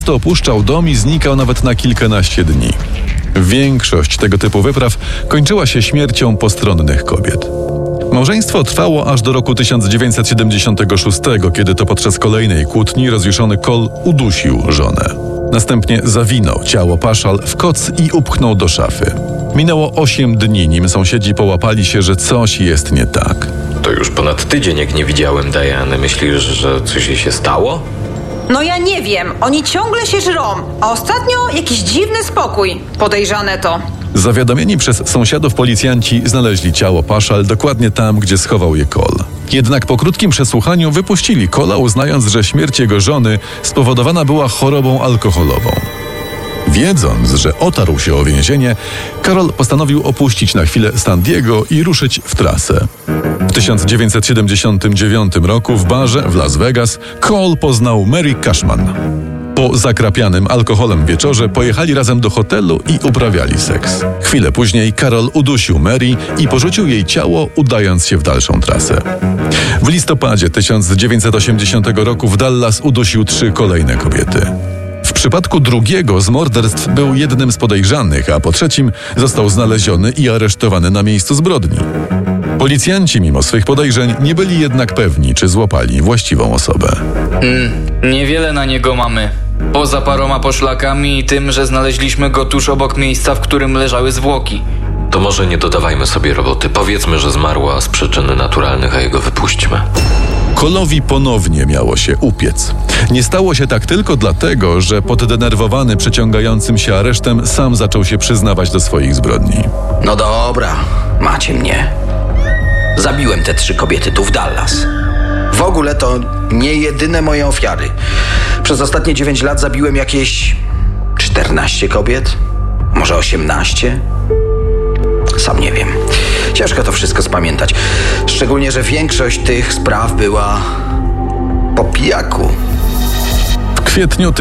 opuszczał dom i znikał nawet na kilkanaście dni. Większość tego typu wypraw kończyła się śmiercią postronnych kobiet. Małżeństwo trwało aż do roku 1976, kiedy to podczas kolejnej kłótni rozjuszony Cole udusił żonę. Następnie zawinął ciało Paschal w koc i upchnął do szafy. Minęło 8 dni, nim sąsiedzi połapali się, że coś jest nie tak. To już ponad tydzień, jak nie widziałem Diany. Myślisz, że coś jej się stało? No ja nie wiem, oni ciągle się żrą, a ostatnio jakiś dziwny spokój. Podejrzane to. Zawiadomieni przez sąsiadów policjanci znaleźli ciało Paschal dokładnie tam, gdzie schował je Cole. Jednak po krótkim przesłuchaniu wypuścili Cole'a, uznając, że śmierć jego żony spowodowana była chorobą alkoholową. Wiedząc, że otarł się o więzienie, Carol postanowił opuścić na chwilę San Diego i ruszyć w trasę. W 1979 roku w barze w Las Vegas Cole poznał Mary Cashman. Po zakrapianym alkoholem wieczorze pojechali razem do hotelu i uprawiali seks. Chwilę później Carol udusił Mary i porzucił jej ciało, udając się w dalszą trasę. W listopadzie 1980 roku w Dallas udusił 3 kolejne kobiety. W przypadku drugiego z morderstw był jednym z podejrzanych, a po trzecim został znaleziony i aresztowany na miejscu zbrodni. Policjanci mimo swych podejrzeń nie byli jednak pewni, czy złapali właściwą osobę. Niewiele na niego mamy. Poza paroma poszlakami i tym, że znaleźliśmy go tuż obok miejsca, w którym leżały zwłoki. To może nie dodawajmy sobie roboty. Powiedzmy, że zmarła z przyczyn naturalnych, a jego wypuśćmy. Cole'owi ponownie miało się upiec. Nie stało się tak tylko dlatego, że poddenerwowany przeciągającym się aresztem sam zaczął się przyznawać do swoich zbrodni. No dobra, macie mnie. Zabiłem te 3 kobiety tu w Dallas. W ogóle to nie jedyne moje ofiary. Przez ostatnie 9 lat zabiłem jakieś 14 kobiet, może 18. Sam nie wiem. Ciężko to wszystko spamiętać. Szczególnie, że większość tych spraw była po pijaku. W kwietniu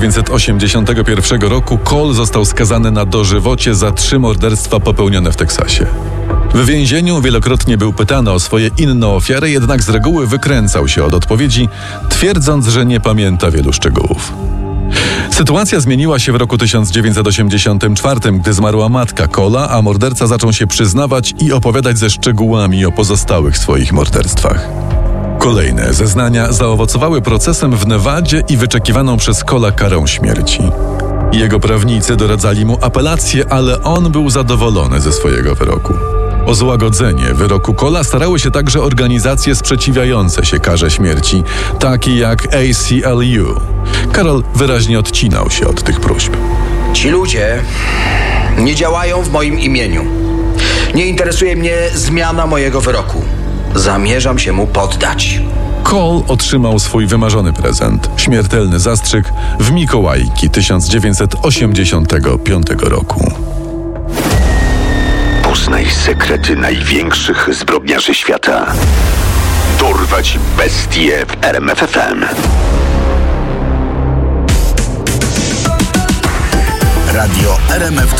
1981 roku Cole został skazany na dożywocie za 3 morderstwa popełnione w Teksasie. W więzieniu wielokrotnie był pytany o swoje inne ofiary, jednak z reguły wykręcał się od odpowiedzi, twierdząc, że nie pamięta wielu szczegółów. Sytuacja zmieniła się w roku 1984, gdy zmarła matka Cole'a, a morderca zaczął się przyznawać i opowiadać ze szczegółami o pozostałych swoich morderstwach. Kolejne zeznania zaowocowały procesem w Nevadzie i wyczekiwaną przez Cole'a karą śmierci. Jego prawnicy doradzali mu apelację, ale on był zadowolony ze swojego wyroku. O złagodzenie wyroku Cole'a starały się także organizacje sprzeciwiające się karze śmierci, takie jak ACLU. Carol wyraźnie odcinał się od tych próśb. Ci ludzie nie działają w moim imieniu. Nie interesuje mnie zmiana mojego wyroku. Zamierzam się mu poddać. Cole otrzymał swój wymarzony prezent, śmiertelny zastrzyk w Mikołajki 1985 roku. Poznaj sekrety największych zbrodniarzy świata. Dorwać bestie w RMF FM. Radio RMF